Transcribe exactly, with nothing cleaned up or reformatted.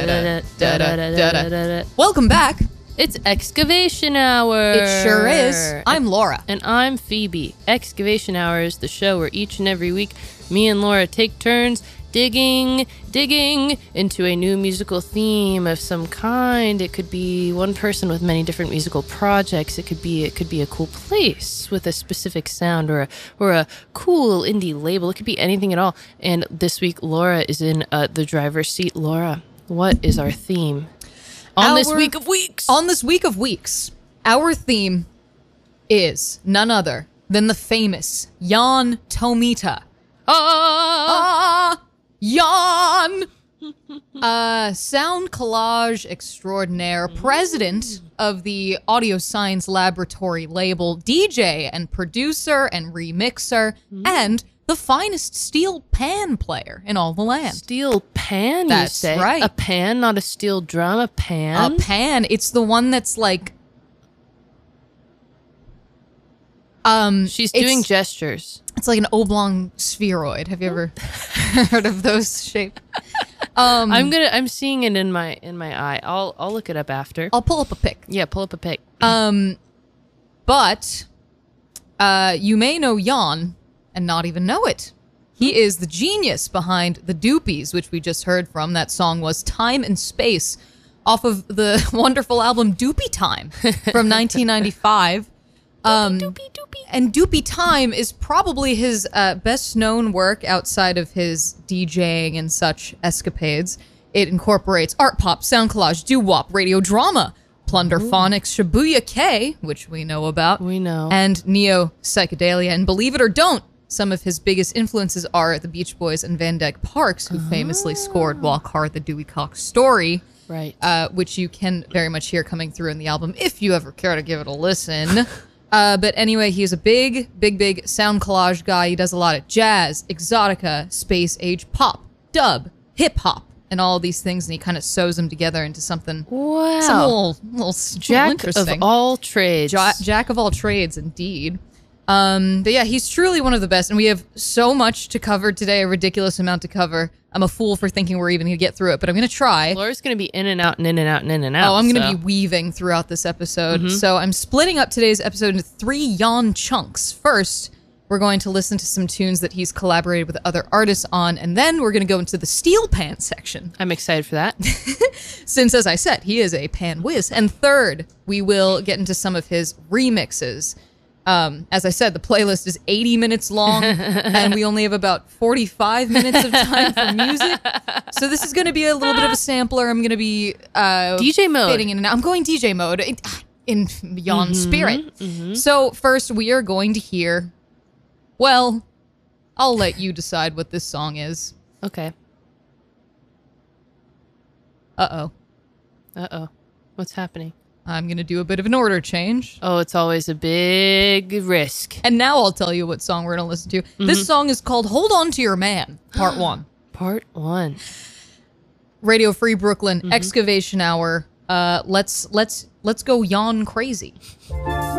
Welcome back. It's Excavation Hour. It sure is. I'm Laura. And I'm Phoebe. Excavation Hour is the show where each and every week, me and Laura take turns digging, digging into a new musical theme of some kind. It could be one person with many different musical projects. It could be it could be a cool place with a specific sound, or a, or a cool indie label. It could be anything at all. And this week, Laura is in uh, the driver's seat. Laura, what is our theme on our, this week of weeks? On this week of weeks, our theme is none other than the famous Jan Tomita. Ah! Ah! Jan! uh, sound collage extraordinaire, president of the Audio Science Laboratory label, D J and producer and remixer, mm. and the finest steel pan player in all the land. Steel pan, That's you say? right. A pan, not a steel drum, a pan? A pan. It's the one that's like... Um, She's doing gestures. It's like an oblong spheroid. Have you ever heard of those shape? Um, I'm gonna. I'm seeing it in my in my eye. I'll I'll look it up after. I'll pull up a pic. Yeah, pull up a pic. Um, but uh, you may know Jan and not even know it. He is the genius behind the Doopies, which we just heard from. That song was "Time and Space" off of the wonderful album Doopie Time from nineteen ninety-five. Um, doopy, doopy. And Doopie Time is probably his uh, best known work outside of his DJing and such escapades. It incorporates art pop, sound collage, doo-wop, radio drama, plunderphonics, Shibuya K, which we know about. We know. And neo psychedelia. And believe it or don't, some of his biggest influences are the Beach Boys and Van Dyke Parks, who oh. famously scored Walk Hard, the Dewey Cox Story. Right. Uh, which you can very much hear coming through in the album, if you ever care to give it a listen. Uh, but anyway, he's a big, big, big sound collage guy. He does a lot of jazz, exotica, space age pop, dub, hip hop, and all of these things, and he kind of sews them together into something. Wow. Some little, little, Jack little interesting. of all trades. Ja- Jack of all trades, indeed. Um, but yeah, he's truly one of the best, and we have so much to cover today, a ridiculous amount to cover. I'm a fool for thinking we're even going to get through it, but I'm going to try. Laura's going to be in and out and in and out and in and out. Oh, I'm going to so. be weaving throughout this episode. Mm-hmm. So I'm splitting up today's episode into three Jan chunks. First, we're going to listen to some tunes that he's collaborated with other artists on, and then we're going to go into the steel pan section. I'm excited for that. Since, as I said, he is a pan whiz. And third, we will get into some of his remixes. Um, as I said, the playlist is eighty minutes long, and we only have about forty-five minutes of time for music. So this is going to be a little bit of a sampler. I'm going to be uh, D J mode. Fading in and out. I'm going D J mode in, in Jan mm-hmm, spirit. Mm-hmm. So first, we are going to hear. Well, I'll let you decide what this song is. Okay. Uh oh. Uh oh. What's happening? I'm going to do a bit of an order change. Oh, it's always a big risk. And now I'll tell you what song we're going to listen to. Mm-hmm. This song is called Hold On To Your Man, Part one. Part one. Radio Free Brooklyn, mm-hmm. Excavation Hour. Uh, let's, let's, let's go Jan crazy.